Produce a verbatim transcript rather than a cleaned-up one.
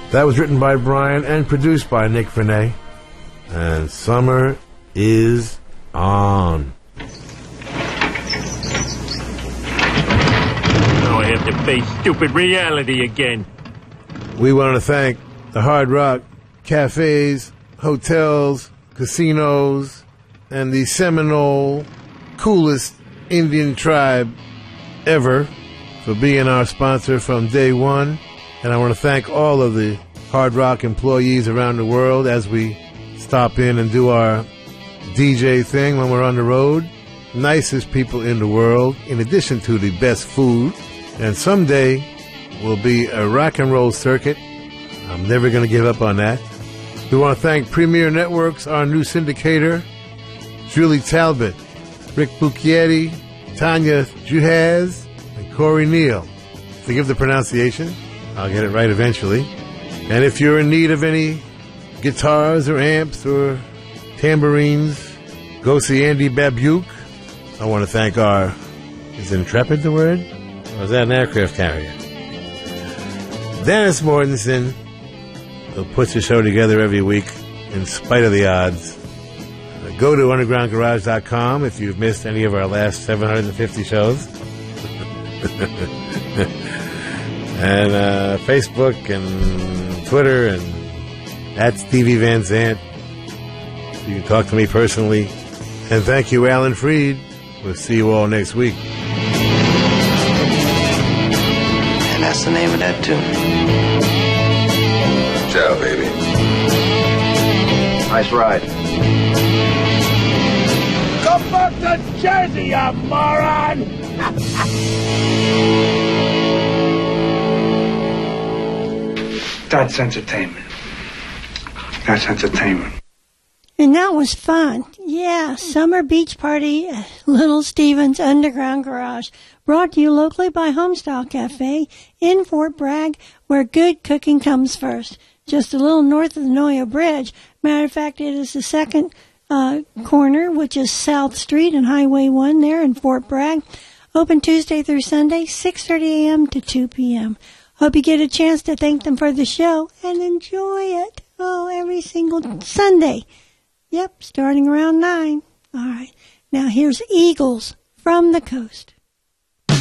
That was written by Brian and produced by Nick Vernay. And summer is on. Now I have to face stupid reality again. We want to thank the Hard Rock cafes, hotels, casinos, and the Seminole coolest Indian tribe ever for being our sponsor from day one. And I want to thank all of the Hard Rock employees around the world as we stop in and do our D J thing when we're on the road. Nicest people in the world, in addition to the best food. And someday will be a rock and roll circuit. I'm never going to give up on that. We want to thank Premier Networks, our new syndicator, Julie Talbot, Rick Bucchietti, Tanya Juhaz, and Corey Neal. Forgive the pronunciation. I'll get it right eventually. And if you're in need of any guitars or amps or tambourines, go see Andy Babuke. I want to thank our... Is Intrepid the word? Or is that an aircraft carrier? Dennis Mortensen, who puts the show together every week in spite of the odds. Go to underground garage dot com if you've missed any of our last seven hundred fifty shows. And uh, Facebook and Twitter, and that's Stevie Van Zandt. You can talk to me personally. And thank you, Alan Freed. We'll see you all next week. And that's the name of that tune. Ciao, baby. Nice ride. Come back to Jersey, you moron! That's entertainment. That's entertainment. And that was fun. Yeah, summer beach party at Little Steven's Underground Garage. Brought to you locally by Homestyle Cafe in Fort Bragg, where good cooking comes first. Just a little north of the Noyo Bridge. Matter of fact, it is the second uh, corner, which is South Street and Highway one there in Fort Bragg. Open Tuesday through Sunday, six thirty a.m. to two p.m. Hope you get a chance to thank them for the show and enjoy it. Oh, every single Sunday. Yep, starting around nine. All right. Now here's Eagles from the Coast.